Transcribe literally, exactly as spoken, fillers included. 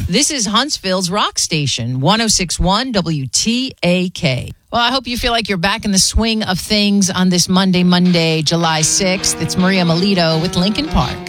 This is Huntsville's rock station, one oh six point one W T A K. Well, I hope you feel like you're back in the swing of things on this Monday, Monday, July sixth. It's Maria Melito with Lincoln Park.